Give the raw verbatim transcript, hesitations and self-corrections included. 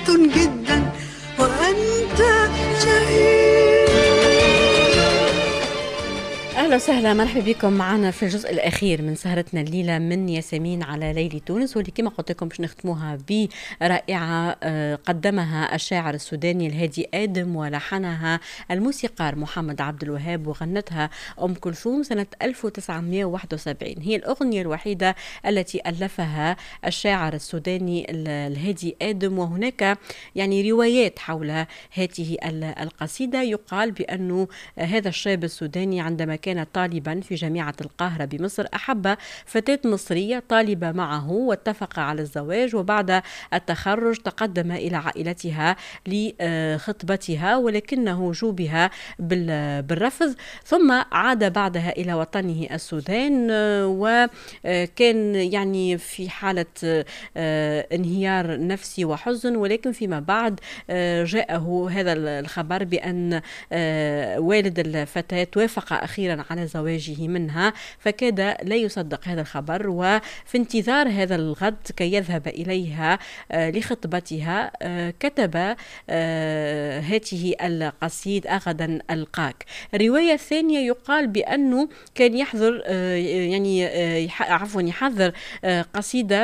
جدا وأنت شهيد. أهلا وسهلا، مرحبا بكم معنا في الجزء الأخير من سهرتنا الليلة من ياسمين على ليلي تونس، واللي كما قلت لكم باش نختموها برائعة قدمها الشاعر السوداني الهادي آدم ولحنها الموسيقار محمد عبد الوهاب وغنتها أم كلثوم سنة ألف وتسعمائة وواحد وسبعين. هي الأغنية الوحيدة التي ألفها الشاعر السوداني الهادي آدم، وهناك يعني روايات حول هذه القصيدة. يقال بأنه هذا الشاب السوداني عندما كان كان طالبا في جامعة القاهرة بمصر أحب فتاة مصرية طالبة معه واتفق على الزواج، وبعد التخرج تقدم إلى عائلتها لخطبتها ولكنه جوبها بالرفض، ثم عاد بعدها إلى وطنه السودان وكان يعني في حالة انهيار نفسي وحزن. ولكن فيما بعد جاءه هذا الخبر بأن والد الفتاة وافق أخيرا على زواجه منها، فكاد لا يصدق هذا الخبر، وفي انتظار هذا الغد كي يذهب إليها لخطبتها كتب هذه القصيدة غدا ألقاك. الرواية الثانية يقال بأنه كان يحضر يعني عفوا يحضر قصيدة